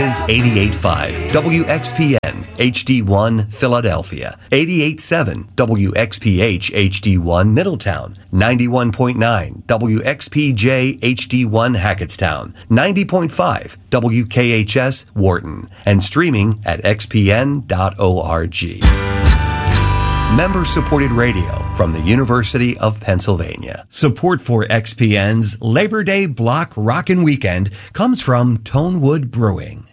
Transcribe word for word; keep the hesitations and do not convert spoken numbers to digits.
is eighty-eight point five W X P N H D one Philadelphia, eighty-eight point seven W X P H H D one Middletown, ninety-one point nine W X P J H D one Hackettstown, ninety point five W K H S Wharton, and streaming at x p n dot org. Member-supported radio from the University of Pennsylvania. Support for X P N's Labor Day Block Rockin' Weekend comes from Tonewood Brewing.